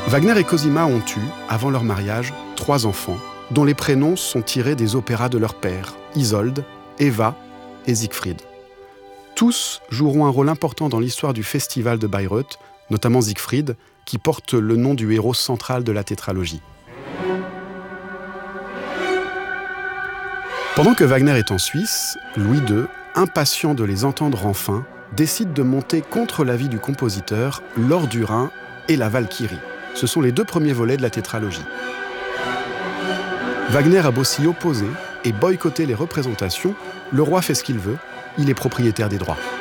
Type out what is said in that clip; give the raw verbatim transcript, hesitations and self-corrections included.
Wagner et Cosima ont eu, avant leur mariage, trois enfants, dont les prénoms sont tirés des opéras de leur père, Isolde, Eva et Siegfried. Tous joueront un rôle important dans l'histoire du festival de Bayreuth, notamment Siegfried, qui porte le nom du héros central de la tétralogie. Pendant que Wagner est en Suisse, Louis deux, impatient de les entendre enfin, décide de monter contre l'avis du compositeur L'Or du Rhin et la Valkyrie. Ce sont les deux premiers volets de la tétralogie. Wagner a beau s'y opposer et boycotter les représentations, le roi fait ce qu'il veut, il est propriétaire des droits.